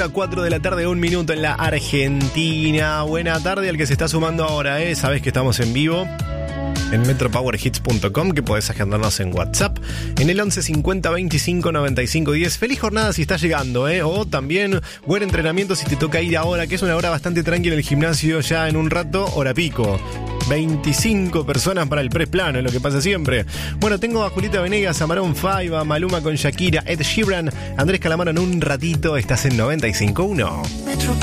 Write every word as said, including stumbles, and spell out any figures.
cuatro de la tarde, un minuto en la Argentina. Buena tarde al que se está sumando ahora, ¿eh? Sabés que estamos en vivo en metro power hits punto com, que podés agendarnos en WhatsApp en el once cincuenta veinticinco noventa y cinco diez. Feliz jornada si estás llegando, ¿eh? O también buen entrenamiento si te toca ir ahora, que es una hora bastante tranquila en el gimnasio ya en un rato, hora pico. veinticinco personas para el press plano, es lo que pasa siempre. Bueno, tengo a Julieta Venegas, a Maroon cinco, a Maluma con Shakira, Ed Sheeran, Andrés Calamaro en un ratito. Estás en noventa y cinco punto uno.